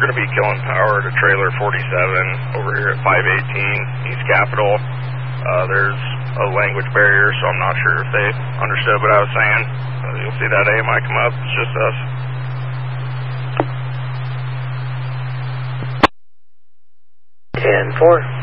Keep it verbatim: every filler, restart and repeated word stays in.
going to be killing power to trailer forty-seven over here at five eighteen East Capitol. Uh, there's a language barrier, so I'm not sure if they understood what I was saying. Uh, you'll see that A M I come up. It's just us. ten four.